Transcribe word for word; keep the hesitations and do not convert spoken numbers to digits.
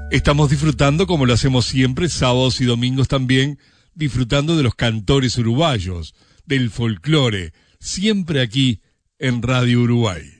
Estamos disfrutando, como lo hacemos siempre, sábados y domingos también, disfrutando de los cantores uruguayos, del folclore, siempre aquí en Radio Uruguay.